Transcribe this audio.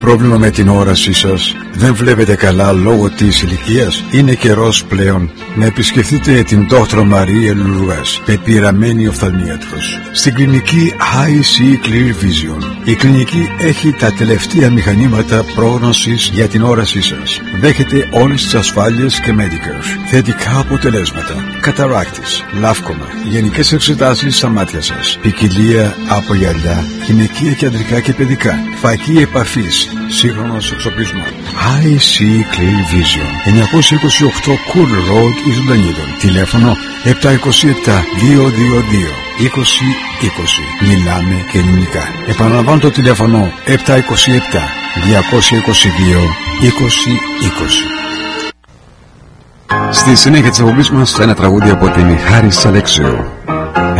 Πρόβλημα με την όρασή σας? Δεν βλέπετε καλά λόγω της ηλικίας? Είναι καιρός πλέον να επισκεφτείτε την Dr. Marie Louis, πεπειραμένη οφθαλμίατρος, στην κλινική IC Clear Vision. Η κλινική έχει τα τελευταία μηχανήματα πρόγνωσης για την όρασή σας. Δέχεται όλες τις ασφάλειες και Medicare. Θετικά αποτελέσματα: καταράκτης, λάφκομα, γενικές εξετάσεις στα μάτια σας, ποικιλία από γυαλιά, γυναικεία και ανδρικά και παιδικά, φακή επαφής, σύγχρονος εξοπλισμός. IC Clear Vision, 928 Cool Road, Ιζουντανίδων. Τηλέφωνο 727-222-2020. Μιλάμε και ελληνικά. Επαναλαμβάνω το τηλέφωνο 727-222-2020. Στη συνέχεια της εκπομπής μας ένα τραγούδι από την Χάρις Αλέξεου.